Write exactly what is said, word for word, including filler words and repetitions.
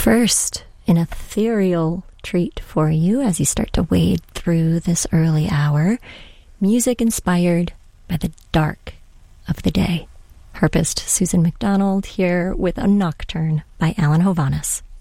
First, an ethereal treat for you as you start to wade through this early hour, music inspired by the dark of the day. Harpist Susan McDonald here with a Nocturne by Alan Hovhaness.